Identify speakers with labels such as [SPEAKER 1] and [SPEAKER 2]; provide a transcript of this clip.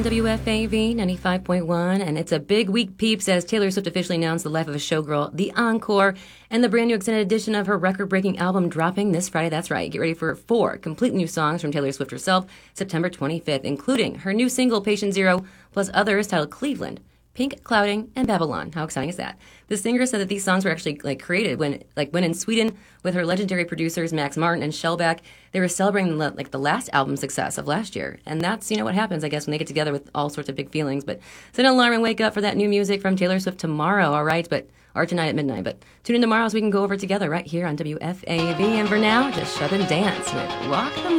[SPEAKER 1] WFAV 95.1, and it's a big week, peeps, as Taylor Swift officially announced The Life of a Showgirl, The Encore, and the brand new extended edition of her record-breaking album dropping this Friday. That's right. Get ready for 4 complete new songs from Taylor Swift herself, September 25th, including her new single, Patient Zero, plus others titled Cleveland, Pink Clouding, and Babylon. How exciting is that? The singer said that these songs were actually created when in Sweden with her legendary producers Max Martin and Shellback. They were celebrating the last album success of last year, and that's what happens, I guess, when they get together with all sorts of big feelings. But set an alarm and wake up for that new music from Taylor Swift tomorrow, all right? Or tonight at midnight. But tune in tomorrow so we can go over it together right here on WFAV. And for now, just shove and dance with Rock the